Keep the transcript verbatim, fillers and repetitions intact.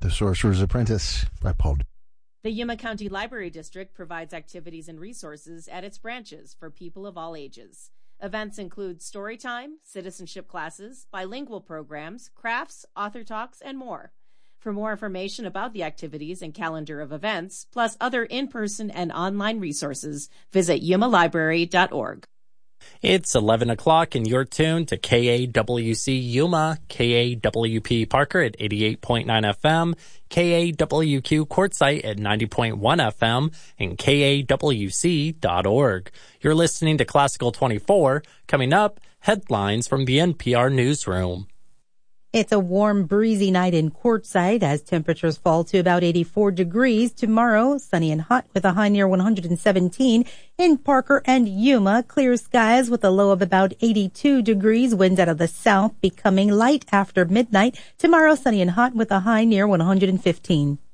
The Sorcerer's Apprentice by Paul. The Yuma County Library District provides activities and resources at its branches for people of all ages. Events include story time, citizenship classes, bilingual programs, crafts, author talks, and more. For more information about the activities and calendar of events, plus other in-person and online resources, visit yuma library dot org. It's eleven o'clock and you're tuned to K A W C Yuma, K A W P Parker at eighty-eight point nine F M, K A W Q Quartzsite at ninety point one F M, and K A W C dot org. You're listening to Classical twenty-four. Coming up, headlines from the N P R Newsroom. It's a warm, breezy night in Quartzsite as temperatures fall to about eighty-four degrees. Tomorrow, sunny and hot with a high near one hundred seventeen. In Parker and Yuma, clear skies with a low of about eighty-two degrees. Winds out of the south becoming light after midnight. Tomorrow, sunny and hot with a high near one hundred fifteen.